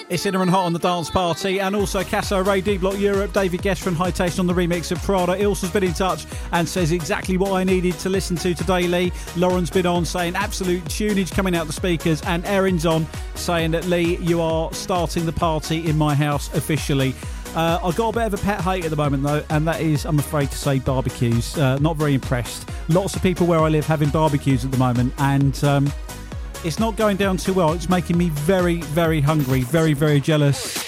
It's Cinnamon Hot on the Dance Party, and also Casso, Ray D Block Europe, David Guest from High Taste on the remix of Prada. Ilsa's been in touch and says exactly what I needed to listen to today, Lee. Lauren's been on saying absolute tunage coming out the speakers, and Erin's on saying that, Lee, you are starting the party in my house officially. I've got a bit of a pet hate at the moment, though, and that is, I'm afraid to say, barbecues. Not very impressed. Lots of people where I live having barbecues at the moment, and it's not going down too well. It's making me very, very hungry, very, very jealous.